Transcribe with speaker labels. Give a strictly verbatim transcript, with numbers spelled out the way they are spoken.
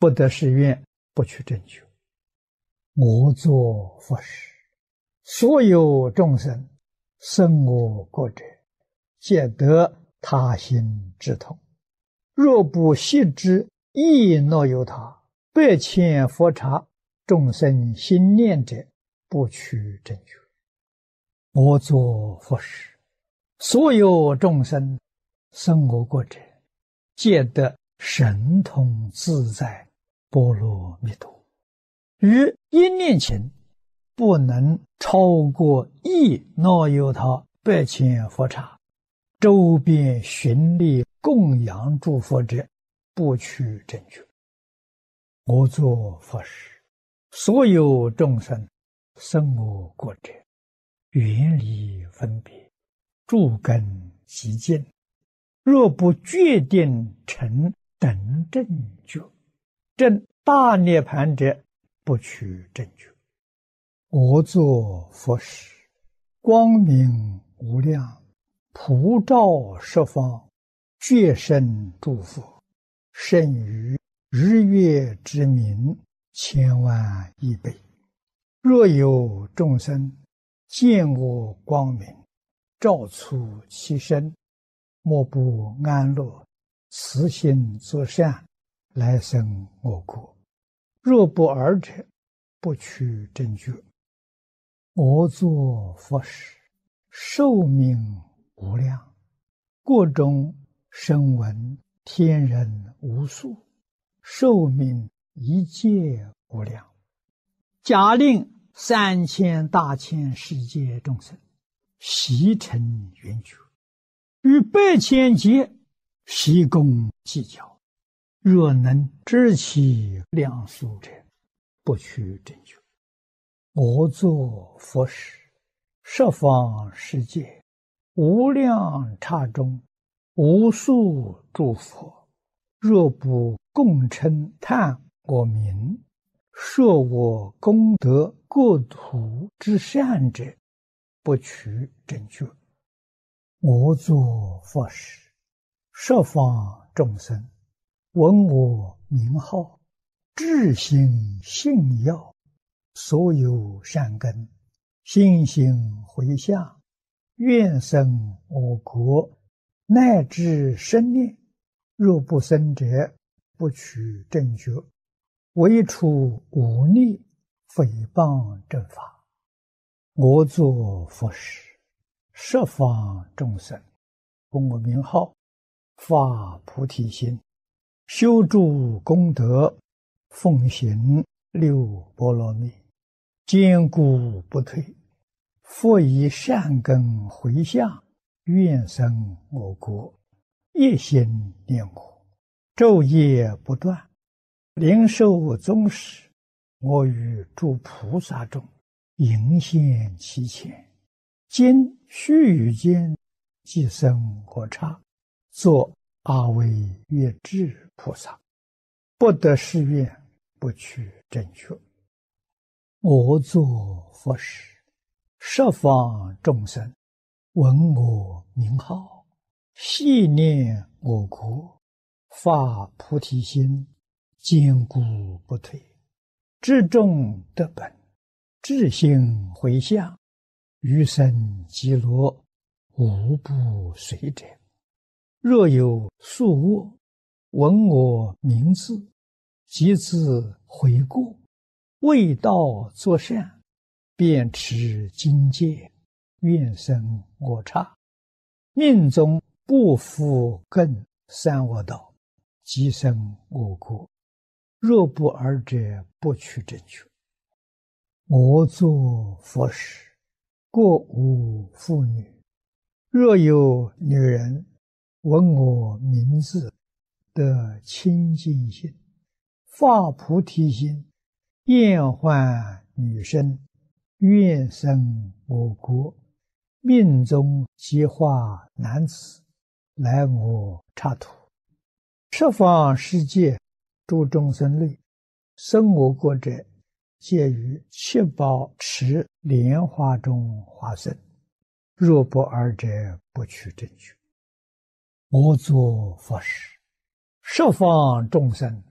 Speaker 1: 不得誓愿，不取正觉。我作佛时，所有众生生我国者，皆得他心之痛。若不悉之，亦若有他，百千佛刹，众生心念者，不取正觉。我作佛时，所有众生生我国者，皆得神通自在波罗蜜多。于一念前，不能超过一若有他百千佛刹，周边寻力供养诸佛者，不取正觉。我作佛时，所有众生生我国者，远离分别，诸根极净，若不决定成等正觉，证大涅盘者，不取正觉。我作佛时，光明无量，普照十方，觉胜诸佛，胜于日月之明千万亿倍。若有众生见我光明，照出其身，莫不安乐，慈心作善，来生我国。若不尔者，不取正觉。我作佛时，寿命无量，国中声闻天人无数，寿命一切无量。假令三千大千世界众生悉成圆觉，于百千劫悉共计较，若能知其量数者，不取正觉。我作佛时，十方世界无量刹中，无数诸佛，若不共称叹我名，说我功德国土之善者，不取正觉。我作佛时，十方众生闻我名号，至心信要，所有善根心行回向，愿生我国，乃至生念。若不生者，不取正觉。唯除忤逆诽谤正法。我作佛时，十方众生闻我名号，发菩提心，修诸功德，奉行六波罗蜜，坚固不退。复以善根回向，愿生我国，一心念我，昼夜不断，灵寿终时，我与诸菩萨中迎现其前，今须臾间即生我刹，作阿惟越致菩萨。不得誓愿，不取正觉。我作佛时，十方众生闻我名号，系念我国，发菩提心，坚固不退。至众得本，至心回向，余生极乐，无不随者。若有宿恶，闻我名字，即自悔过，为道作善，便持经戒，愿生我刹。命中不复更三恶道，即生我国。若不尔者，不取正觉。我作佛时，过无妇女。若有女人闻我名字，得清净心，发菩提心，厌患女身，愿生我国，命中即化男子，来我刹土。十方世界诸众生类，生我国者，皆于七宝池莲花中化身。若不尔者，不取正觉。我作佛时，十方众生